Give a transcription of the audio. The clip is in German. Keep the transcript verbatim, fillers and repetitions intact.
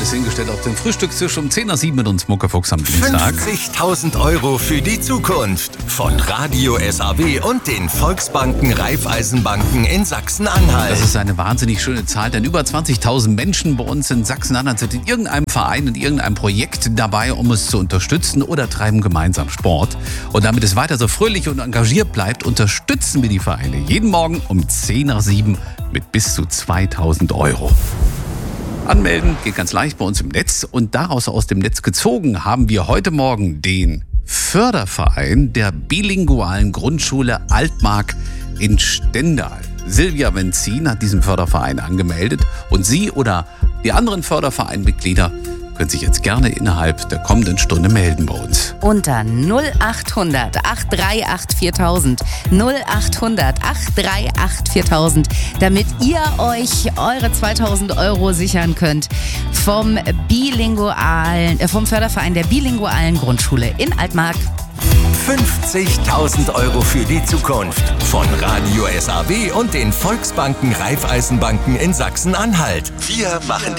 ist hingestellt auf den Frühstückstisch um zehn nach sieben mit uns Muckefuchs am Dienstag. fünfzigtausend Euro für die Zukunft von Radio S A W und den Volksbanken Raiffeisenbanken in Sachsen-Anhalt. Das ist eine wahnsinnig schöne Zahl, denn über zwanzigtausend Menschen bei uns in Sachsen-Anhalt sind in irgendeinem Verein, in irgendeinem Projekt dabei, um es zu unterstützen, oder treiben gemeinsam Sport. Und damit es weiter so fröhlich und engagiert bleibt, unterstützen wir die Vereine jeden Morgen um zehn nach sieben mit bis zu zweitausend Euro. Anmelden geht ganz leicht bei uns im Netz, und daraus aus dem Netz gezogen haben wir heute Morgen den Förderverein der bilingualen Grundschule Altmark in Stendal. Silvia Wenzin hat diesen Förderverein angemeldet, und Sie oder die anderen Fördervereinmitglieder können sich jetzt gerne innerhalb der kommenden Stunde melden bei uns. Unter null achthundert acht drei acht viertausend, null achthundert acht drei acht viertausend, damit ihr euch eure zweitausend Euro sichern könnt vom bilingualen, äh, vom Förderverein der bilingualen Grundschule in Altmark. fünfzigtausend Euro für die Zukunft von Radio S A W und den Volksbanken Raiffeisenbanken in Sachsen-Anhalt. Wir machen